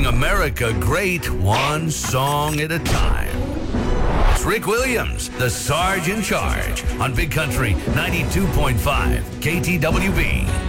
America great one song at a time. It's Rick Williams, the Sarge in Charge, on Big Country 92.5 KTWB.